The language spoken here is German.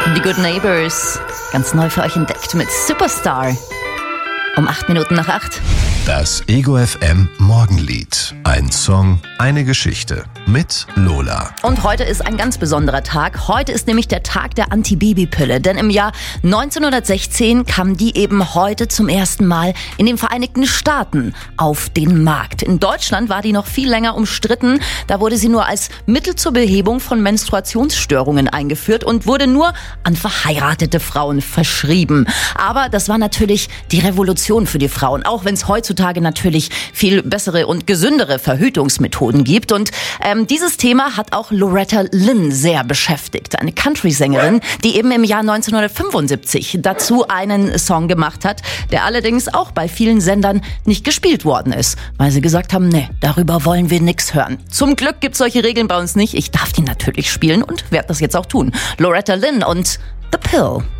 Die Good Neighbors, ganz neu für euch entdeckt mit Superstar. Um 8:08. Das Ego FM Morgenlied. Ein Song, eine Geschichte mit Lola. Und heute ist ein ganz besonderer Tag. Heute ist nämlich der Tag der Antibabypille. Denn im Jahr 1916 kam die eben heute zum ersten Mal in den Vereinigten Staaten auf den Markt. In Deutschland war die noch viel länger umstritten. Da wurde sie nur als Mittel zur Behebung von Menstruationsstörungen eingeführt und wurde nur an verheiratete Frauen verschrieben. Aber das war natürlich die Revolution für die Frauen, auch wenn es heutzutage natürlich viel bessere und gesündere Verhütungsmethoden gibt. Und dieses Thema hat auch Loretta Lynn sehr beschäftigt. Eine Country-Sängerin, die eben im Jahr 1975 dazu einen Song gemacht hat, der allerdings auch bei vielen Sendern nicht gespielt worden ist, weil sie gesagt haben, nee, darüber wollen wir nichts hören. Zum Glück gibt's solche Regeln bei uns nicht. Ich darf die natürlich spielen und werde das jetzt auch tun. Loretta Lynn und The Pill.